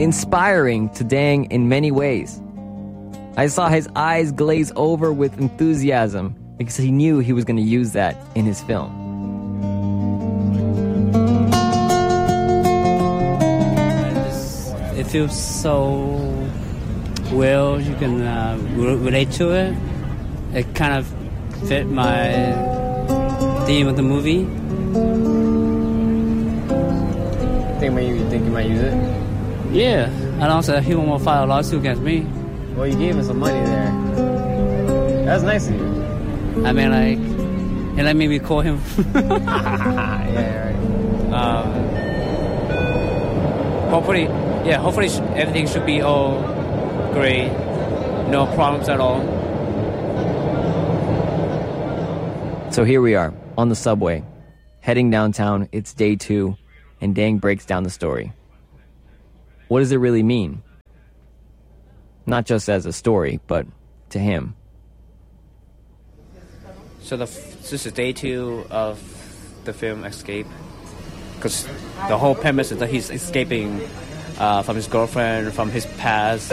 inspiring to Dang in many ways. I saw his eyes glaze over with enthusiasm because he knew he was going to use that in his film. It feels so well. You can relate to it. It kind of fit my theme of the movie. You think you might use it? Yeah, and also he won't file a lawsuit against me. Well, you gave him some money there. That's nice of you. I mean, like, and let me record him. Yeah, right. Hopefully everything should be all great. No problems at all. So here we are, on the subway, heading downtown. It's day 2, and Dang breaks down the story. What does it really mean? Not just as a story, but to him. So this is day 2 of the film Escape. Because the whole premise is that he's escaping from his girlfriend, from his past,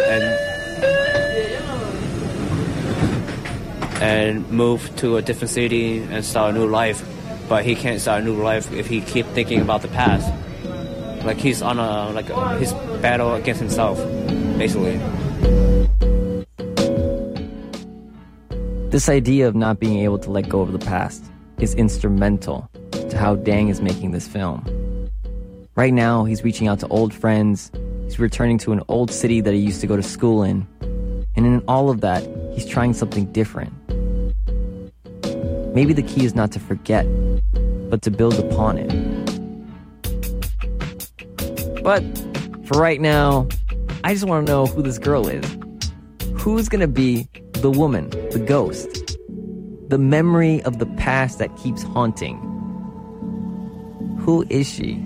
and move to a different city and start a new life. But he can't start a new life if he keep thinking about the past. Like he's on his battle against himself, basically. This idea of not being able to let go of the past is instrumental to how Dang is making this film. Right now, he's reaching out to old friends, he's returning to an old city that he used to go to school in, and in all of that, he's trying something different. Maybe the key is not to forget, but to build upon it. But for right now, I just want to know who this girl is. Who's gonna be the woman, the ghost, the memory of the past that keeps haunting? Who is she?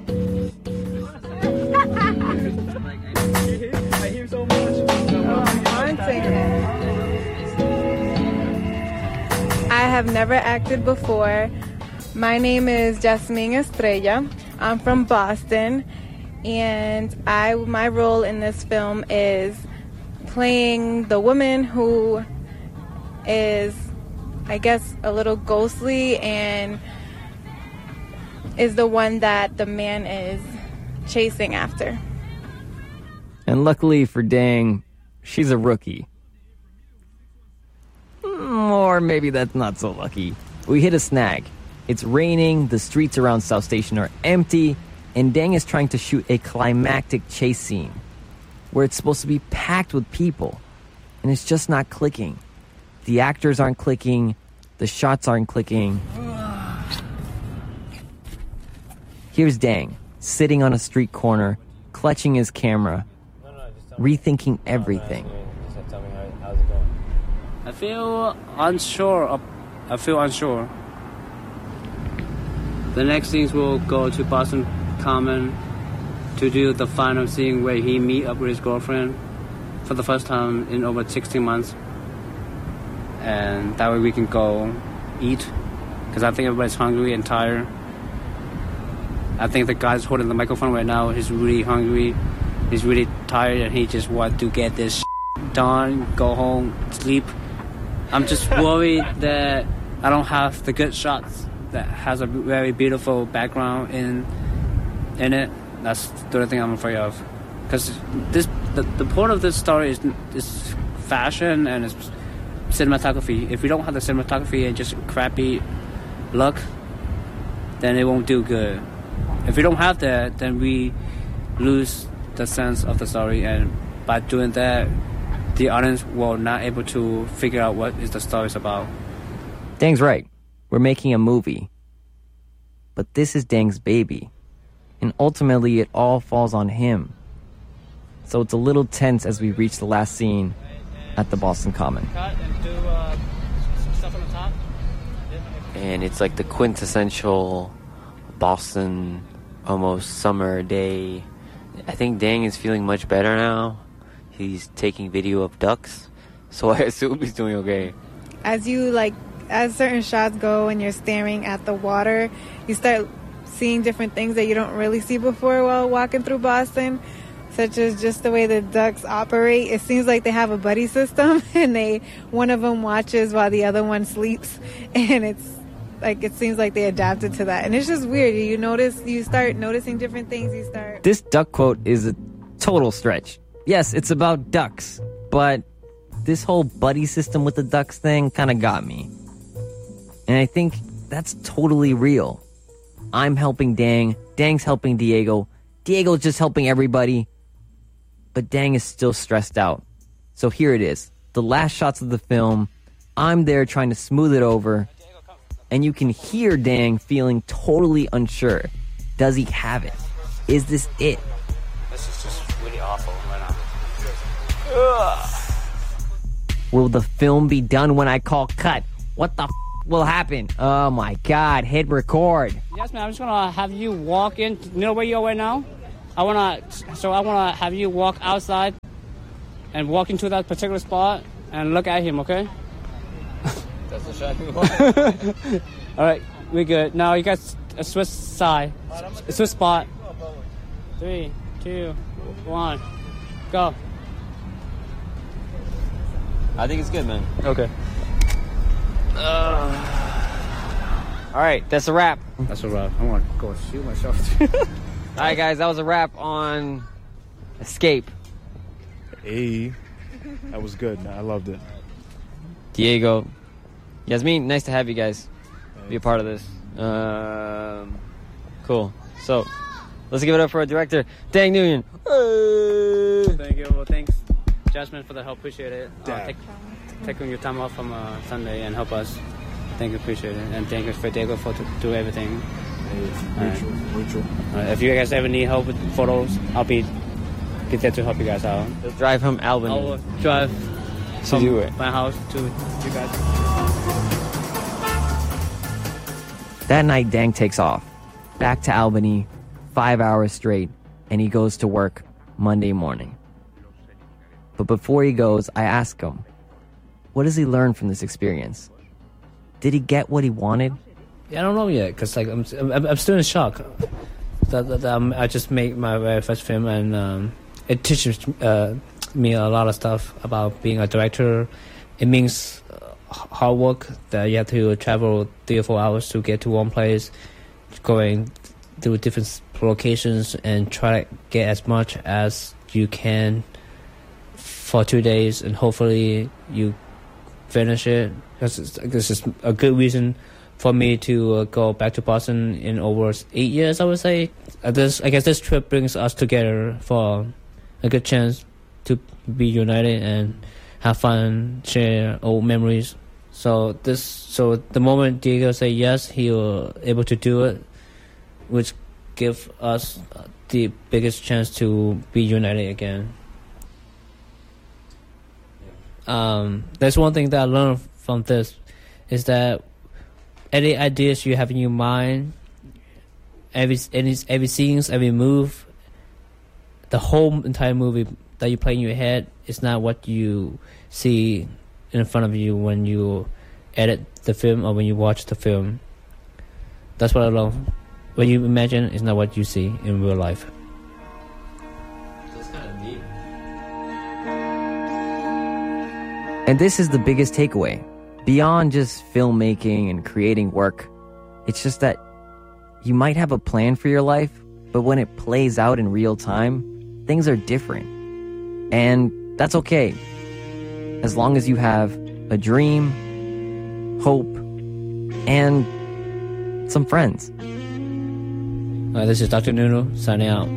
I have never acted before. My name is Jasmine Estrella. I'm from Boston, and my role in this film is playing the woman who is, I guess, a little ghostly and is the one that the man is chasing after. And luckily for Dang, she's a rookie. Or maybe that's not so lucky. We hit a snag. It's raining, the streets around South Station are empty, and Dang is trying to shoot a climactic chase scene where it's supposed to be packed with people, and it's just not clicking. The actors aren't clicking, the shots aren't clicking. Here's Dang, sitting on a street corner, clutching his camera, rethinking everything. Just tell me how's it going. I feel unsure. The next scenes will go to Boston Common to do the final scene where he meet up with his girlfriend for the first time in over 16 months. And that way we can go eat, because I think everybody's hungry and tired. I think the guy's holding the microphone right now, he's really hungry, he's really tired, and he just wants to get this done, go home, sleep. I'm just worried that I don't have the good shots that has a very beautiful background in it. That's the only thing I'm afraid of. Because the point of this story is fashion and it's cinematography. If we don't have the cinematography and just crappy look, then it won't do good. If we don't have that, then we lose the sense of the story, and by doing that, the audience will not able to figure out what is the story about. Dang's right. We're making a movie. But this is Dang's baby. And ultimately, it all falls on him. So it's a little tense as we reach the last scene at the Boston Common. And it's like the quintessential Boston, almost summer day. I think Dang is feeling much better now. He's taking video of ducks, so I assume he's doing okay. As certain shots go and you're staring at the water, you start seeing different things that you don't really see before while walking through Boston. such as just the way the ducks operate. It seems like they have a buddy system, and one of them watches while the other one sleeps, and it seems like they adapted to that. And it's just weird. You start noticing different things. This duck quote is a total stretch. Yes, it's about ducks, but this whole buddy system with the ducks thing kind of got me. And I think that's totally real. I'm helping Dang. Dang's helping Diego. Diego's just helping everybody. But Dang is still stressed out. So here it is. The last shots of the film. I'm there trying to smooth it over. And you can hear Dang feeling totally unsure. Does he have it? Is this it? This is just really awful right now. Will the film be done when I call cut? What the will happen? Oh my God, hit record. Yes, man, I'm just gonna have you walk in. You know where you are right now? I wanna have you walk outside and walk into that particular spot and look at him, okay? That's the shot you want. All right, we're good. Now you guys switch side. Switch spot. 3, 2, 1, go. I think it's good, man. Okay. All right, that's a wrap. That's a wrap. I want to go shoot myself. All right, guys, that was a wrap on Escape. Hey, that was good. I loved it. Diego, Yasmin, nice to have you guys be a part of this. Cool. So, let's give it up for our director, Dang Nguyen. Thank you. Well, thanks, Jasmine, for the help. Appreciate it. Taking your time off from Sunday and help us. Thank you, appreciate it. And thank you for Diego for do everything. Mutual. If you guys ever need help with photos, I'll be there to help you guys out. Let's drive from Albany. I'll drive to do it. My house to you guys. That night, Dang takes off. Back to Albany, 5 hours straight, and he goes to work Monday morning. But before he goes, I ask him, what does he learn from this experience? Did he get what he wanted? Yeah, I don't know yet, because I'm still in shock. I just made my very first film, and it teaches me a lot of stuff about being a director. It means hard work, that you have to travel 3 or 4 hours to get to one place, going through different locations and try to get as much as you can for 2 days, and hopefully you finish it. This is a good reason for me to go back to Boston in over 8 years, I would say. I guess this trip brings us together for a good chance to be united and have fun, share old memories. So the moment Diego said yes, he was able to do it, which give us the biggest chance to be united again. There's one thing that I learned from this is that any ideas you have in your mind, every scenes, every move, the whole entire movie that you play in your head is not what you see in front of you when you edit the film or when you watch the film. That's what I love. What you imagine is not what you see in real life. That's kind of neat. And this is the biggest takeaway. Beyond just filmmaking and creating work, it's just that you might have a plan for your life, but when it plays out in real time, things are different. And that's okay. As long as you have a dream, hope, and some friends. This is Dr. Nuno signing out.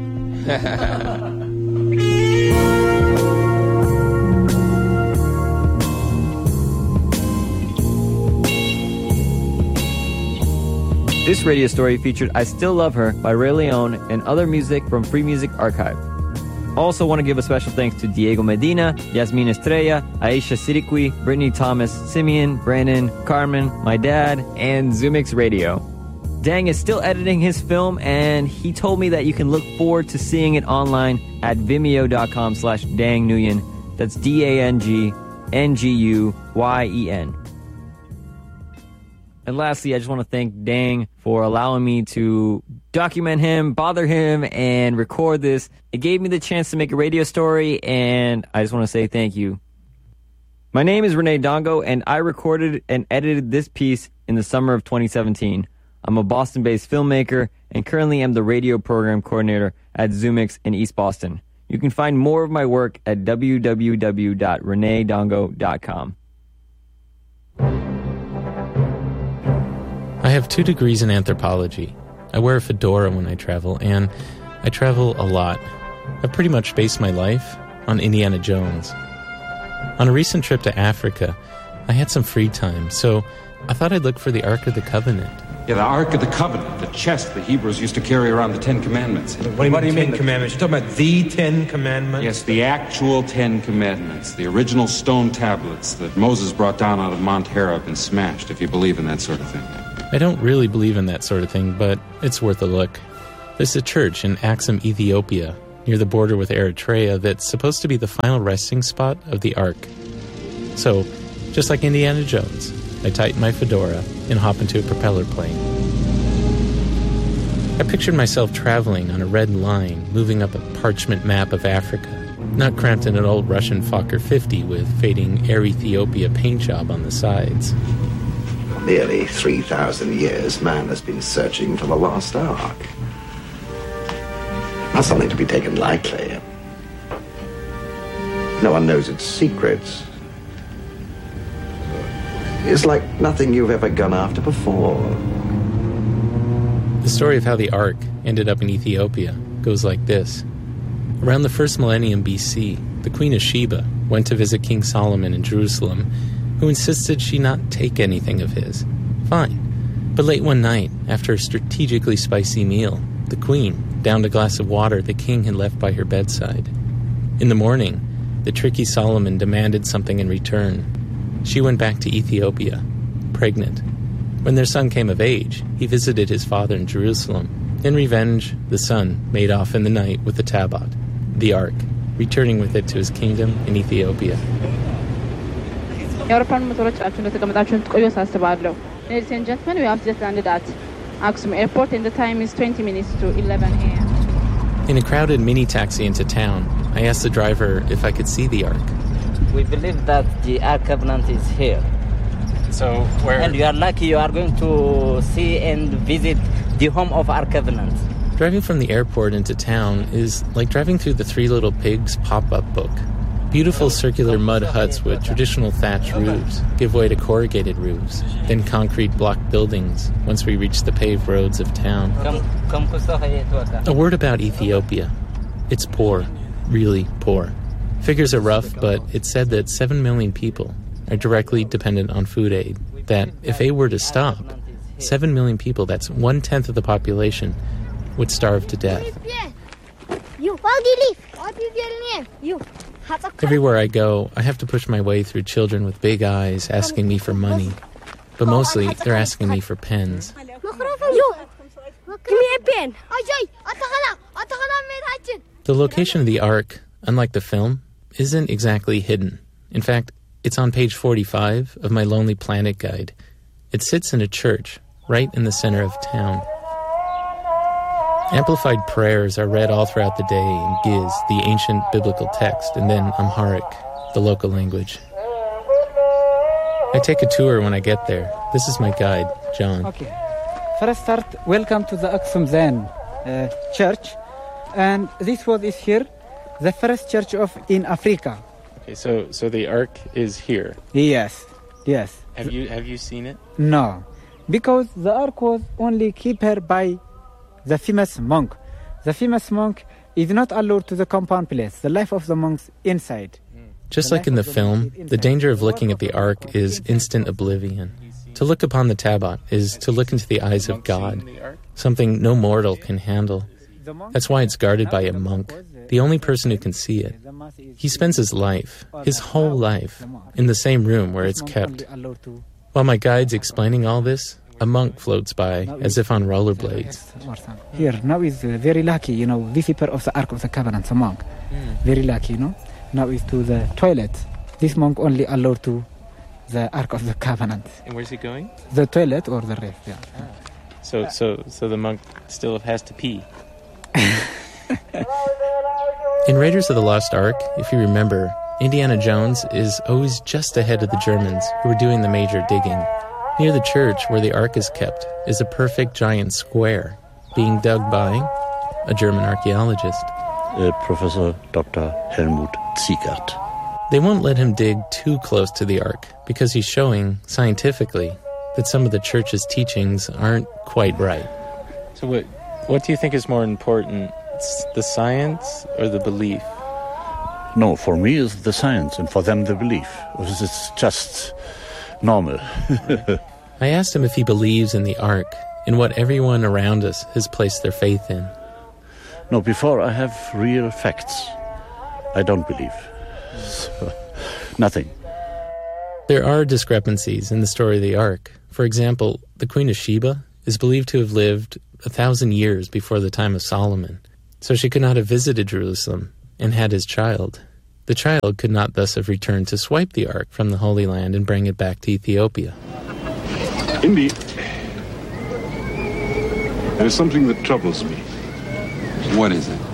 This radio story featured I Still Love Her by Ray Leon and other music from Free Music Archive. Also want to give a special thanks to Diego Medina, Yasmin Estrella, Aisha Siriqui, Brittany Thomas, Simeon, Brandon, Carmen, my dad, and Zoomix Radio. Dang is still editing his film, and he told me that you can look forward to seeing it online at vimeo.com/Dang Nguyen. That's DANGNGUYEN. And lastly, I just want to thank Dang for allowing me to document him, bother him, and record this. It gave me the chance to make a radio story, and I just want to say thank you. My name is Renee Dongo, and I recorded and edited this piece in the summer of 2017. I'm a Boston-based filmmaker and currently am the radio program coordinator at Zoomix in East Boston. You can find more of my work at www.reneedongo.com. I have 2 degrees in anthropology. I wear a fedora when I travel, and I travel a lot. I've pretty much based my life on Indiana Jones. On a recent trip to Africa, I had some free time, so I thought I'd look for the Ark of the Covenant. Yeah, the Ark of the Covenant, the chest the Hebrews used to carry around the 10 Commandments. What do you mean Commandments? You're talking about the 10 Commandments? Yes, the actual 10 Commandments, the original stone tablets that Moses brought down out of Mount Horeb and smashed, if you believe in that sort of thing. I don't really believe in that sort of thing, but it's worth a look. There's a church in Axum, Ethiopia, near the border with Eritrea, that's supposed to be the final resting spot of the Ark. So, just like Indiana Jones, I tighten my fedora and hop into a propeller plane. I pictured myself traveling on a red line, moving up a parchment map of Africa, not cramped in an old Russian Fokker 50 with fading Air Ethiopia paint job on the sides. Nearly 3,000 years, man has been searching for the lost Ark. Not something to be taken lightly. No one knows its secrets. It's like nothing you've ever gone after before. The story of how the Ark ended up in Ethiopia goes like this. Around the first millennium BC, the Queen of Sheba went to visit King Solomon in Jerusalem, who insisted she not take anything of his. Fine. But late one night, after a strategically spicy meal, the queen downed a glass of water the king had left by her bedside. In the morning, the tricky Solomon demanded something in return. She went back to Ethiopia, pregnant. When their son came of age, he visited his father in Jerusalem. In revenge, the son made off in the night with the tabot, the Ark, returning with it to his kingdom in Ethiopia. Ladies and gentlemen, we have just landed at Axum Airport and the time is 20 minutes to 11 a.m. In a crowded mini-taxi into town, I asked the driver if I could see the Ark. We believe that the Ark Covenant is here. So where? And you are lucky you are going to see and visit the home of Ark Covenant. Driving from the airport into town is like driving through the Three Little Pigs pop-up book. Beautiful circular mud huts with traditional thatch roofs give way to corrugated roofs, then concrete block buildings once we reach the paved roads of town. A word about Ethiopia. It's poor, really poor. Figures are rough, but it's said that 7 million people are directly dependent on food aid. That if aid were to stop, 7 million people, that's 1/10 of the population, would starve to death. Everywhere I go, I have to push my way through children with big eyes asking me for money. But mostly, they're asking me for pens. Give me a pen. The location of the Ark, unlike the film, isn't exactly hidden. In fact, it's on page 45 of my Lonely Planet guide. It sits in a church, right in the center of town. Amplified prayers are read all throughout the day in Giz, the ancient biblical text, and then Amharic, the local language. I take a tour when I get there. This is my guide, John. Okay. First start, welcome to the Axum Zen church. And this was is here, the first church in Africa. Okay, so the Ark is here. Yes. Have you seen it? No, because the Ark was only kept by the famous monk. The famous monk is not allowed to the compound place. The life of the monks inside. Just like in the film, the danger of looking at the Ark is instant oblivion. To look upon the Tabot is to look into the eyes of God, something no mortal can handle. That's why it's guarded by a monk, the only person who can see it. He spends his life, his whole life, in the same room where it's kept. While my guide's explaining all this, a monk floats by, as if on rollerblades. Here, now is very lucky, visitor of the Ark of the Covenant, a monk. Very lucky, Now is to the toilet. This monk only allowed to the Ark of the Covenant. And where's he going? The toilet or the rest, yeah. So the monk still has to pee. In Raiders of the Lost Ark, if you remember, Indiana Jones is always just ahead of the Germans who are doing the major digging. Near the church where the Ark is kept is a perfect giant square being dug by a German archaeologist. Professor Dr. Helmut Ziegert. They won't let him dig too close to the Ark because he's showing, scientifically, that some of the church's teachings aren't quite right. So what do you think is more important, the science or the belief? No, for me it's the science, and for them the belief. It's just normal. I asked him if he believes in the Ark, in what everyone around us has placed their faith in. No, before I have real facts, I don't believe. So, nothing. There are discrepancies in the story of the Ark. For example, the Queen of Sheba is believed to have lived 1,000 years before the time of Solomon, so she could not have visited Jerusalem and had his child. The child could not thus have returned to swipe the Ark from the Holy Land and bring it back to Ethiopia. Indy, there is something that troubles me. What is it?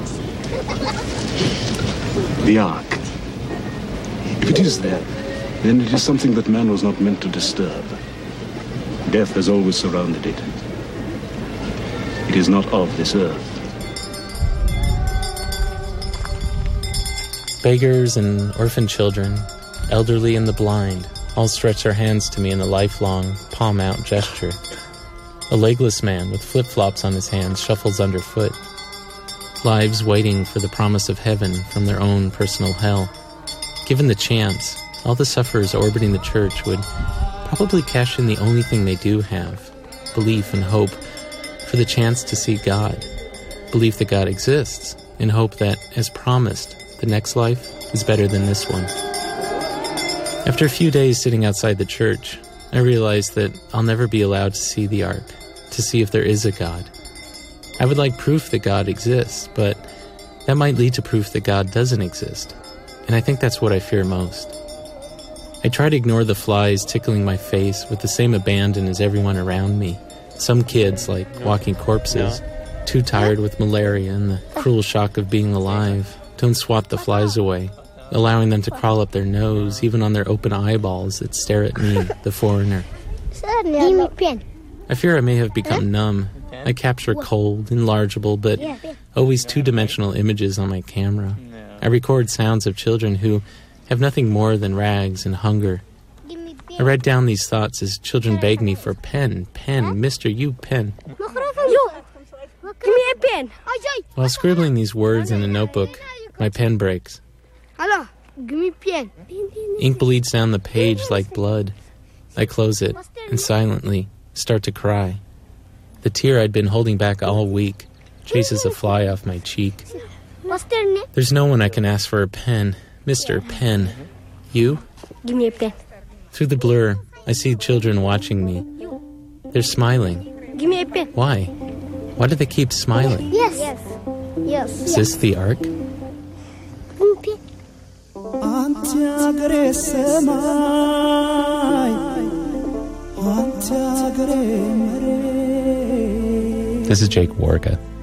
The Ark. If it is there, then it is something that man was not meant to disturb. Death has always surrounded it. It is not of this earth. Beggars and orphan children, elderly and the blind, all stretch their hands to me in a lifelong palm-out gesture. A legless man with flip-flops on his hands shuffles underfoot. Lives waiting for the promise of heaven from their own personal hell. Given the chance, all the sufferers orbiting the church would probably cash in the only thing they do have, belief and hope, for the chance to see God. Belief that God exists, and hope that, as promised, the next life is better than this one. After a few days sitting outside the church, I realized that I'll never be allowed to see the Ark, to see if there is a God. I would like proof that God exists, but that might lead to proof that God doesn't exist, and I think that's what I fear most. I try to ignore the flies tickling my face with the same abandon as everyone around me. Some kids, like walking corpses, too tired with malaria and the cruel shock of being alive, don't swat the flies away, allowing them to crawl up their nose, even on their open eyeballs that stare at me, the foreigner. I fear I may have become numb. I capture cold, enlargeable, but always two-dimensional images on my camera. I record sounds of children who have nothing more than rags and hunger. I write down these thoughts as children beg me for pen, Mr. You pen. Give me a pen. While scribbling these words in a notebook, my pen breaks. Hello, give me pen. Ink bleeds down the page like blood. I close it and silently start to cry. The tear I'd been holding back all week chases a fly off my cheek. What's their name? There's no one I can ask for a pen. Mr. Pen. You? Give me a pen. Through the blur, I see children watching me. They're smiling. Give me a pen. Why? Why do they keep smiling? Yes. Is this the Ark? This is Jake Warga.